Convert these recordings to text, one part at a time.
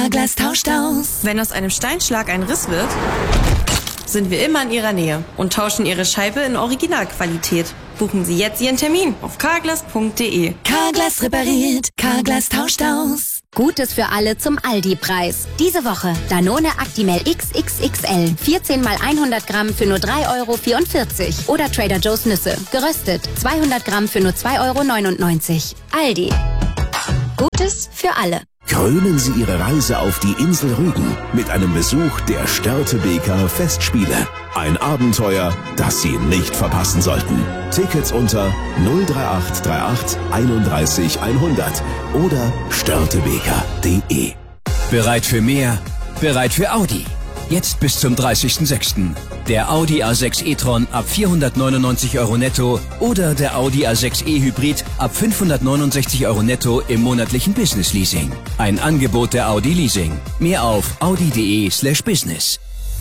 Carglass tauscht aus. Wenn aus einem Steinschlag ein Riss wird, sind wir immer in Ihrer Nähe und tauschen Ihre Scheibe in Originalqualität. Buchen Sie jetzt Ihren Termin auf carglass.de. Carglass repariert, Carglass tauscht aus. Gutes für alle zum Aldi-Preis. Diese Woche Danone Actimel XXXL. 14 mal 100 Gramm für nur 3,44 €. Oder Trader Joe's Nüsse. Geröstet. 200 Gramm für nur 2,99 €. Aldi. Gutes für alle. Krönen Sie Ihre Reise auf die Insel Rügen mit einem Besuch der Störtebeker Festspiele. Ein Abenteuer, das Sie nicht verpassen sollten. Tickets unter 03838 31 100 oder störtebeker.de. Bereit für mehr? Bereit für Audi. Jetzt bis zum 30.06. Der Audi A6 e-tron ab 499 € netto oder der Audi A6 e-Hybrid ab 569 € netto im monatlichen Business-Leasing. Ein Angebot der Audi Leasing. Mehr auf audi.de/business.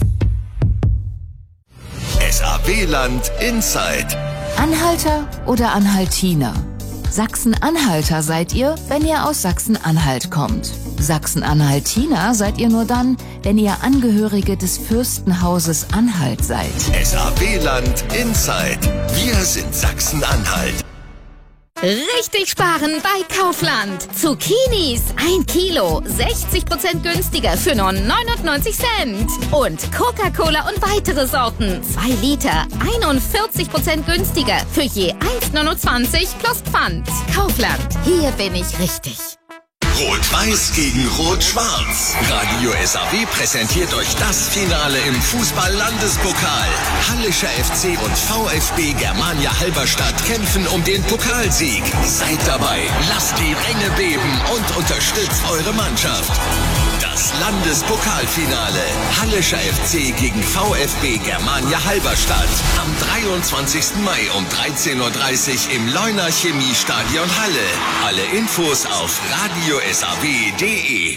SAW-Land Inside. Anhalter oder Anhaltiner? Sachsen-Anhalter seid ihr, wenn ihr aus Sachsen-Anhalt kommt. Sachsen-Anhaltiner seid ihr nur dann, wenn ihr Angehörige des Fürstenhauses Anhalt seid. SAW-Land Inside. Wir sind Sachsen-Anhalt. Richtig sparen bei Kaufland. Zucchinis 1 Kilo, 60% günstiger für nur 99 Cent. Und Coca-Cola und weitere Sorten 2 Liter, 41% günstiger für je 1,29 plus Pfand. Kaufland, hier bin ich richtig. Rot-Weiß gegen Rot-Schwarz. Radio SAW präsentiert euch das Finale im Fußball-Landespokal. Hallischer FC und VfB Germania Halberstadt kämpfen um den Pokalsieg. Seid dabei, lasst die Ränge beben und unterstützt eure Mannschaft. Das Landespokalfinale. Hallischer FC gegen VfB Germania Halberstadt. Am 23. Mai um 13:30 Uhr im Leuner Chemiestadion Halle. Alle Infos auf radiosaw.de.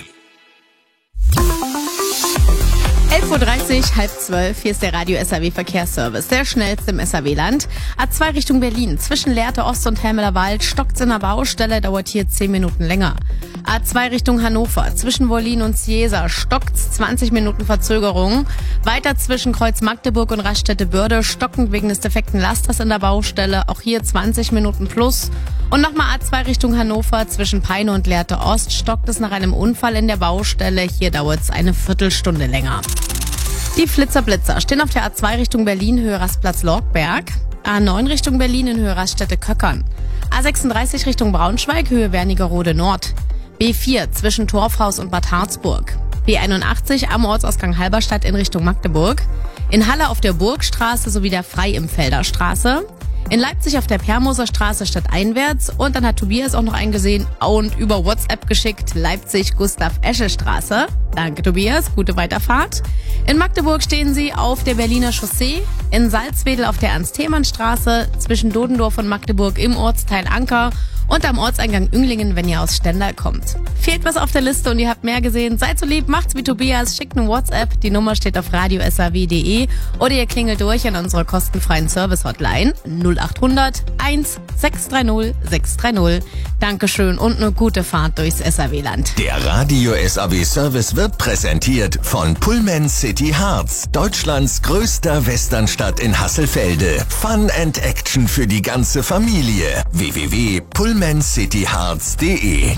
11:30 Uhr, 11:30, hier ist der Radio SAW Verkehrsservice, der schnellste im SAW-Land. A2 Richtung Berlin, zwischen Lehrte Ost und Helmeler Wald, stockt's in der Baustelle, dauert hier 10 Minuten länger. A2 Richtung Hannover, zwischen Wollin und Ciesa, stockt's 20 Minuten Verzögerung. Weiter zwischen Kreuz Magdeburg und Raststätte-Börde, stockend wegen des defekten Lasters in der Baustelle, auch hier 20 Minuten plus. Und nochmal A2 Richtung Hannover, zwischen Peine und Lehrte Ost, stockt es nach einem Unfall in der Baustelle, hier dauert's eine Viertelstunde länger. Die Flitzer-Blitzer stehen auf der A2 Richtung Berlin, Höhe Rastplatz-Lorgberg. A9 Richtung Berlin in Höhe Raststätte-Köckern. A36 Richtung Braunschweig, Höhe Wernigerode Nord. B4 zwischen Torfhaus und Bad Harzburg. B81 am Ortsausgang Halberstadt in Richtung Magdeburg. In Halle auf der Burgstraße sowie der Freiimfelder Straße. In Leipzig auf der Permoser Straße stadteinwärts. Und dann hat Tobias auch noch eingesehen und über WhatsApp geschickt, Leipzig Gustav-Esche-Straße. Danke Tobias, gute Weiterfahrt. In Magdeburg stehen sie auf der Berliner Chaussee, in Salzwedel auf der Ernst-Thälmann-Straße, zwischen Dodendorf und Magdeburg im Ortsteil Anker und am Ortseingang Ünglingen, wenn ihr aus Stendal kommt. Fehlt was auf der Liste und ihr habt mehr gesehen? Seid so lieb, macht's wie Tobias, schickt eine WhatsApp, die Nummer steht auf radiosaw.de oder ihr klingelt durch an unserer kostenfreien Service-Hotline 0800 1630 630. Dankeschön und eine gute Fahrt durchs SAW-Land. Der Radio SAW Service wird präsentiert von Pullman City Harz, Deutschlands größter Westernstadt in Hasselfelde. Fun and Action für die ganze Familie. www.pullmancityharz.de.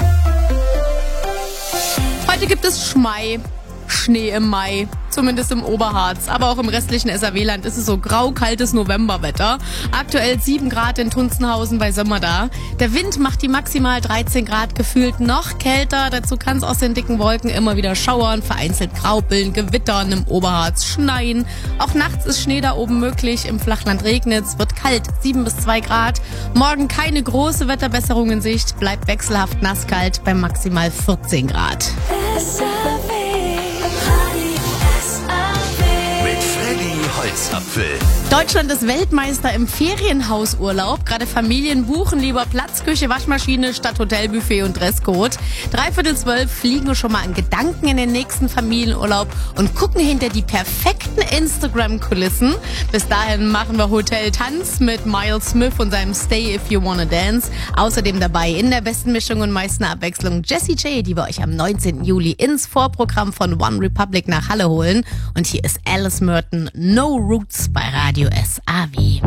Heute gibt es Schnee im Mai, zumindest im Oberharz, aber auch im restlichen SAW-Land ist es so grau-kaltes Novemberwetter. Aktuell 7 Grad in Tunzenhausen bei Sömmerda. Der Wind macht die maximal 13 Grad gefühlt noch kälter. Dazu kann es aus den dicken Wolken immer wieder schauern, vereinzelt graupeln, gewittern, im Oberharz schneien. Auch nachts ist Schnee da oben möglich, im Flachland regnet es, wird kalt, 7 bis 2 Grad. Morgen keine große Wetterbesserung in Sicht, bleibt wechselhaft nasskalt bei maximal 14 Grad. Mit Freddy Holzapfel. Deutschland ist Weltmeister im Ferienhausurlaub. Gerade Familien buchen lieber Platz, Küche, Waschmaschine statt Hotelbuffet und Dresscode. 11:45 fliegen schon mal in Gedanken in den nächsten Familienurlaub und gucken hinter die perfekten Instagram-Kulissen. Bis dahin machen wir Hotel Tanz mit Miles Smith und seinem Stay If You Wanna Dance. Außerdem dabei in der besten Mischung und meisten Abwechslung Jessie J, die wir euch am 19. Juli ins Vorprogramm von One Republic nach Halle holen. Und hier ist Alice Merton, No Roots bei Radio SAW.